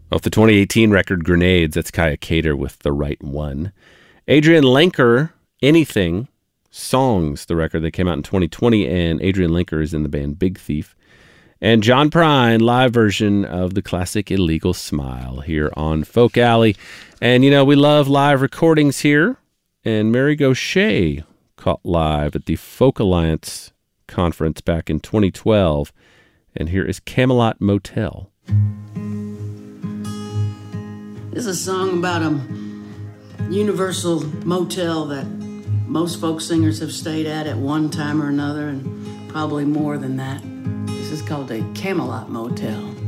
Off the 2018 record Grenades, that's Kaya Cater with The Right One. Adrian Lenker, Anything. Songs, the record that came out in 2020, and Adrian Lenker is in the band Big Thief. And John Prine, live version of the classic Illegal Smile here on Folk Alley. And, you know, we love live recordings here. And Mary Gauthier caught live at the Folk Alliance conference back in 2012. And here is Camelot Motel. This is a song about a universal motel that most folk singers have stayed at one time or another, and probably more than that. This is called a Camelot Motel.